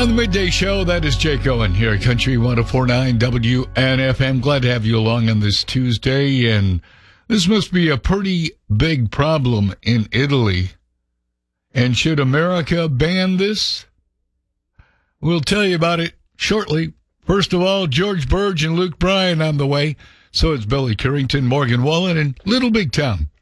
On the midday show, that is Jake Owen here at Country 104.9 WNFM. Glad to have you along on this Tuesday, and this must be a pretty big problem in Italy. And should America ban this? We'll tell you about it shortly. First of all, George Burge and Luke Bryan on the way. So it's Billy Currington, Morgan Wallen, and Little Big Town.